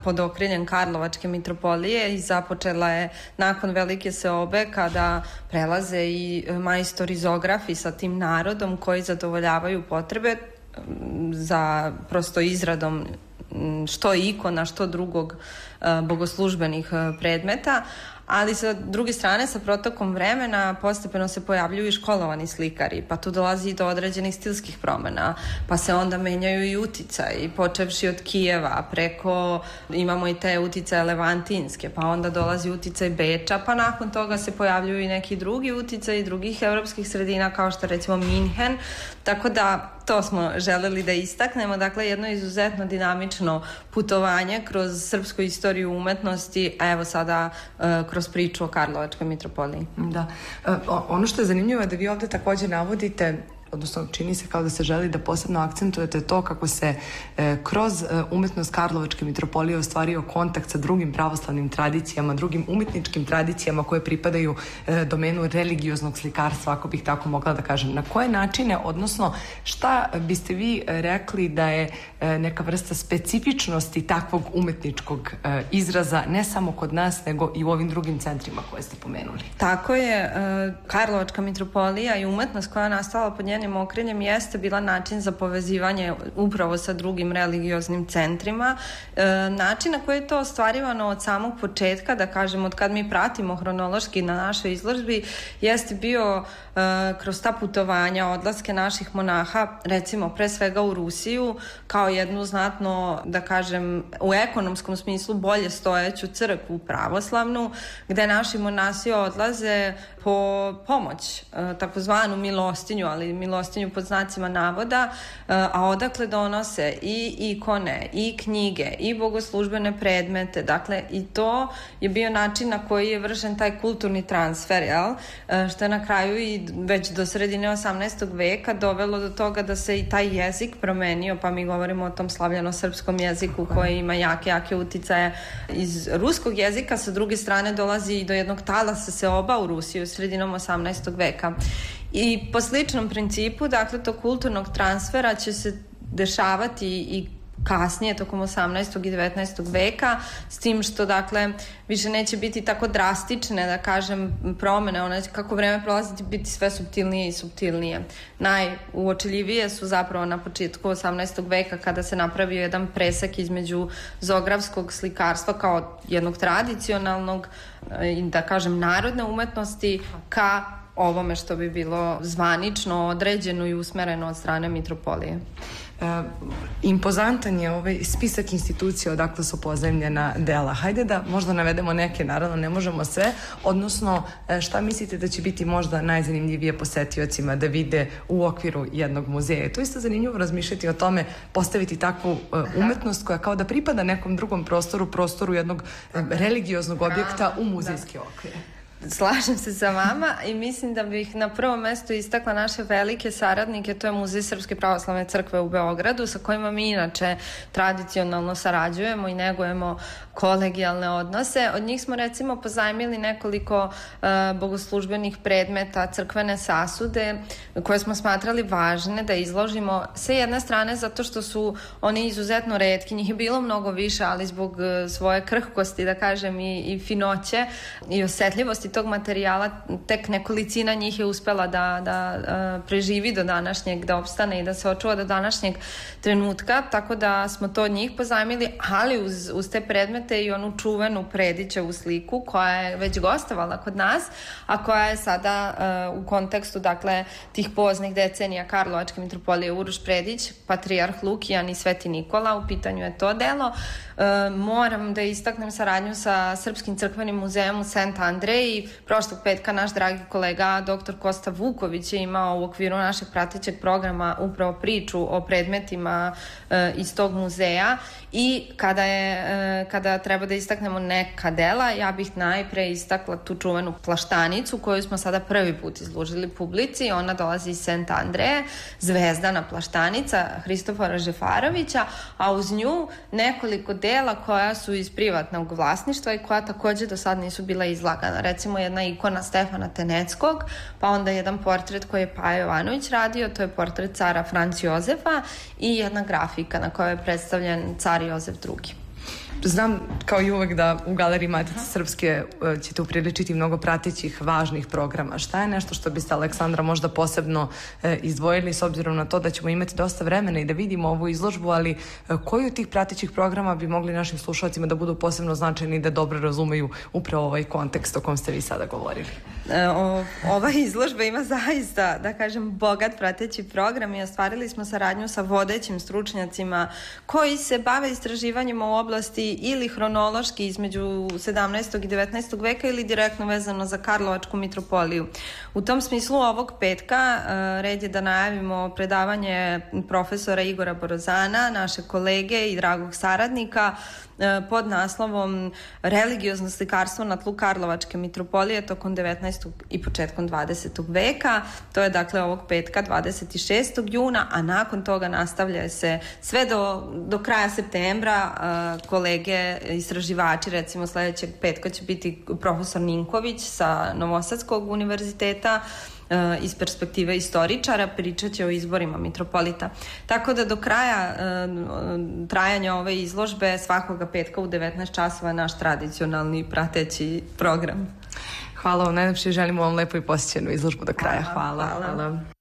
pod okriljem Karlovačke mitropolije i započela je nakon velike seobe kada prelaze i majstori izografi sa tim narodom koji zadovoljavaju potrebe za prosto izradom što ikona, što drugog bogoslužbenih predmeta, ali sa druge strane, sa protokom vremena postepeno se pojavljuju i školovani slikari, pa tu dolazi i do određenih stilskih promena, pa se onda menjaju i uticaji, počevši od Kijeva, preko imamo i te uticaje levantinske, pa onda dolazi uticaj Beča, pa nakon toga se pojavljuju i neki drugi uticaji drugih evropskih sredina, kao što recimo Minhen, tako da to smo želeli da istaknemo, dakle jedno izuzetno dinamično putovanje kroz srpsku istoriju umetnosti, a evo sada kroz priču o Karlovačkoj mitropoliji. Da. Ono što je zanimljivo je da vi ovde takođe navodite, odnosno čini se kao da se želi da posebno akcentujete to kako se kroz umetnost Karlovačke mitropolije ostvario kontakt sa drugim pravoslavnim tradicijama, drugim umetničkim tradicijama koje pripadaju domenu religioznog slikarstva, ako bih tako mogla da kažem. Na koje načine, odnosno šta biste vi rekli da je neka vrsta specifičnosti takvog umetničkog izraza, ne samo kod nas, nego i u ovim drugim centrima koje ste pomenuli? Tako je. Karlovačka mitropolija i umetnost koja je nastala pod njenim okriljem jeste bila način za povezivanje upravo sa drugim religioznim centrima. Način na koji je to ostvarivano od samog početka, da kažem, od kad mi pratimo hronološki na našoj izložbi, jeste bio kroz ta putovanja, odlaske naših monaha, recimo pre svega u Rusiju, kao jednu znatno, da kažem, u ekonomskom smislu bolje stojeću crkvu pravoslavnu, gde naši monasi odlaze po pomoć, takozvanu milostinju, ali milostinju pod znacima navoda, a odakle donose i ikone, i knjige, i bogoslužbene predmete. Dakle, i to je bio način na koji je vršen taj kulturni transfer, jel? Što je na kraju i već do sredine 18. veka dovelo do toga da se i taj jezik promenio, pa mi govorimo o tom slavljano-srpskom jeziku koji ima jake uticaje iz ruskog jezika. Sa druge strane dolazi i do jednog talasa seoba u Rusiji sredinom 18. veka. I po sličnom principu, dakle, tog kulturnog transfera će se dešavati i kasnije, tokom 18. i 19. veka, s tim što, dakle, više neće biti tako drastične, da kažem, promene, one kako vreme prolazi biti sve suptilnije i suptilnije. Najuočljivije su zapravo na početku 18. veka kada se napravio jedan presek između zografskog slikarstva kao jednog tradicionalnog, da kažem, narodne umetnosti ka ovome što bi bilo zvanično određeno i usmereno od strane mitropolije. Impozantan je ovaj spisak institucija odakle su pozajmljena dela. Hajde da možda navedemo neke, naravno ne možemo sve, odnosno šta mislite da će biti možda najzanimljivije posetiocima da vide u okviru jednog muzeja. To je isto zanimljivo razmišljati o tome, postaviti takvu umetnost koja kao da pripada nekom drugom prostoru jednog religioznog objekta u muzejski okvir. Slažem se sa vama i mislim da bih na prvom mestu istakla naše velike saradnike, to je Muzej Srpske pravoslavne crkve u Beogradu, sa kojima mi inače tradicionalno sarađujemo i negujemo kolegijalne odnose. Od njih smo recimo pozajmili nekoliko bogoslužbenih predmeta, crkvene sasude, koje smo smatrali važne da izložimo sa jedne strane zato što su oni izuzetno retki, njih je bilo mnogo više, ali zbog svoje krhkosti, da kažem, i finoće i osetljivosti tog materijala, tek nekolicina njih je uspela da preživi do današnjeg, da opstane i da se očuva do današnjeg trenutka, tako da smo to od njih pozajmili, ali uz te predmete i onu čuvenu Predićevu sliku koja je već gostovala kod nas, a koja je sada u kontekstu, dakle, tih poznih decenija Karlovačke mitropolije Uroš Predić, Patrijarh Lukijan i Sveti Nikola, u pitanju je to delo. Moram da istaknem saradnju sa Srpskim crkvenim muzejom u Sent Andreji. Prošlog petka naš dragi kolega dr. Kosta Vuković je imao u okviru našeg pratećeg programa upravo priču o predmetima iz tog muzeja i kada treba da istaknemo neka dela, ja bih najpre istakla tu čuvenu plaštanicu koju smo sada prvi put izložili publici. Ona dolazi iz Sent Andreje, zvezdana plaštanica Hristofora Žefarovića, a uz nju nekoliko dela koja su iz privatnog vlasništva i koja takođe do sad nisu bila izlagana. Recimo jedna ikona Stefana Teneckog, pa onda jedan portret koji je Paja Jovanović radio, to je portret cara Franc Jozefa i jedna grafika na kojoj je predstavljen car Jozef II. Znam kao i uvek da u Galeriji Matice Srpske ćete upriličiti mnogo pratećih važnih programa. Šta je nešto što biste, Aleksandra, možda posebno izdvojili s obzirom na to da ćemo imati dosta vremena i da vidimo ovu izložbu, ali koji od tih pratećih programa bi mogli našim slušalcima da budu posebno značajni i da dobro razumeju upravo ovaj kontekst o kom ste vi sada govorili? Ova izložba ima zaista, da kažem, bogat prateći program i ostvarili smo saradnju sa vodećim stručnjacima koji se bave istraživanjima u oblasti ili hronološki između 17. i 19. veka ili direktno vezano za Karlovačku mitropoliju. U tom smislu ovog petka red je da najavimo predavanje profesora Igora Borozana, naše kolege i dragog saradnika, pod naslovom Religiozno slikarstvo na tlu Karlovačke mitropolije tokom 19. i početkom 20. veka. To je dakle ovog petka 26. juna, a nakon toga nastavlja se sve do kraja septembra. Kolege istraživači, recimo sledećeg petka će biti profesor Ninković sa Novosadskog univerziteta, iz perspektive istoričara, pričat će o izborima mitropolita. Tako da do kraja trajanja ove izložbe svakoga petka u 19 časova je naš tradicionalni prateći program. Hvala vam najlepše i želimo vam lepo i posjećenu izložbu do kraja. Hvala.